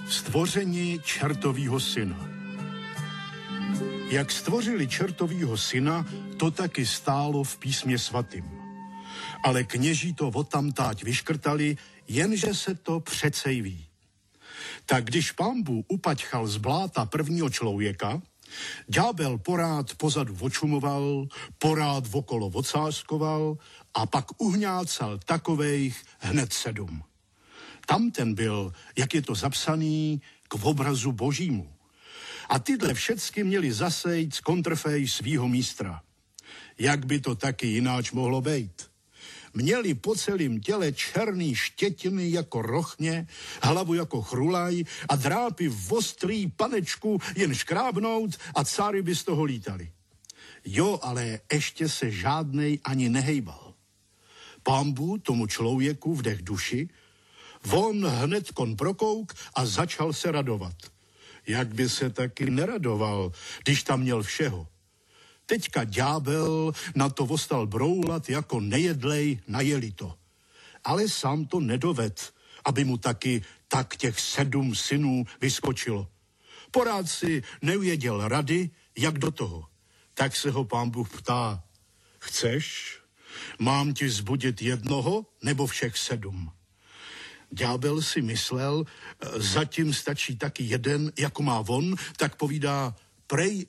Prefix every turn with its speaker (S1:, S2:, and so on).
S1: Stvoření čertovýho syna. Jak stvořili čertovýho syna, to taky stálo v písmě svatým. Ale kněží to odtamtáť vyškrtali, jenže se to přecej ví. Tak když Pán Bůh upaťchal z bláta prvního člověka, ďábel porád pozadu vočumoval, porád okolo ocáskoval a pak uhňácal takovejch hned 7. Tamten byl, jak je to zapsaný, k obrazu božímu. A tyhle všecky měli zasejt z kontrfej svýho místra. Jak by to taky jináč mohlo být? Měli po celém těle černý štětiny jako rochně, hlavu jako chrulaj a drápy v ostrý panečku jen škrábnout a cáry by z toho lítali. Jo, ale ještě se žádnej ani nehejbal. Pán Bůh tomu člověku vdech duši, on hned kon prokouk a začal se radovat. Jak by se taky neradoval, když tam měl všeho. Teďka ďábel na to ostal broulat jako nejedlej na jelito. Ale sám to nedoved, aby mu taky tak těch 7 synů vyskočilo. Porád si neuvěděl rady, jak do toho. Tak se ho Pán Bůh ptá, chceš? Mám ti zbudit jednoho nebo všech 7? Ďábel si myslel, zatím stačí taky jeden, jako má on, tak povídá, prej